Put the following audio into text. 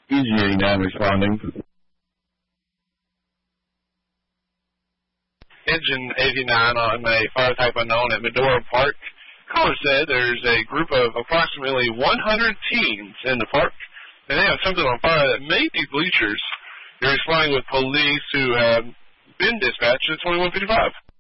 EG89 responding. Engine 89 on a fire type unknown at Medora Park. Caller said there's a group of approximately 100 teens in the park, and they have something on fire that may be bleachers. They're responding with police who have been dispatched at 2155.